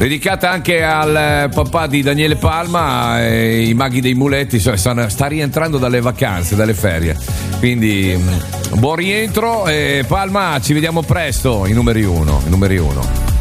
Dedicata anche al papà di Daniele Palma, i maghi dei muletti, sta rientrando dalle vacanze, dalle ferie, quindi buon rientro. Palma, ci vediamo presto, i numeri uno.